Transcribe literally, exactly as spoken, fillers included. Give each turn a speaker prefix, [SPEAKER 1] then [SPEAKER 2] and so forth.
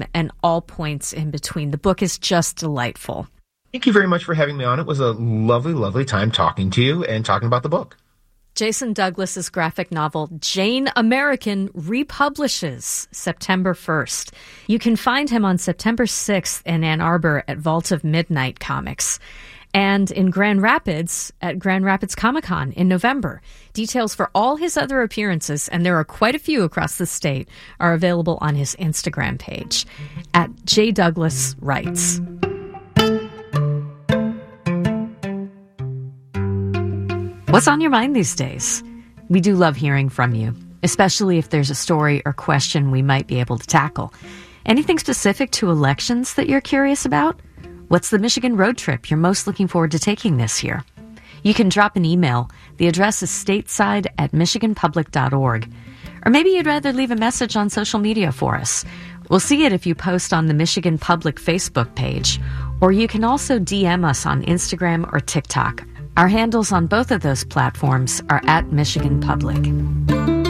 [SPEAKER 1] and all points in between. The book is just delightful.
[SPEAKER 2] Thank you very much for having me on. It was a lovely, lovely time talking to you and talking about the book.
[SPEAKER 1] Jason Douglas's graphic novel, Jane American, republishes September first. You can find him on September sixth in Ann Arbor at Vault of Midnight Comics, and in Grand Rapids at Grand Rapids Comic-Con in November. Details for all his other appearances, and there are quite a few across the state, are available on his Instagram page at J Douglas Writes. What's on your mind these days? We do love hearing from you, especially if there's a story or question we might be able to tackle. Anything specific to elections that you're curious about? What's the Michigan road trip you're most looking forward to taking this year? You can drop an email. The address is stateside at michigan public dot org. Or maybe you'd rather leave a message on social media for us. We'll see it if you post on the Michigan Public Facebook page. Or you can also D M us on Instagram or TikTok. Our handles on both of those platforms are at Michigan Public.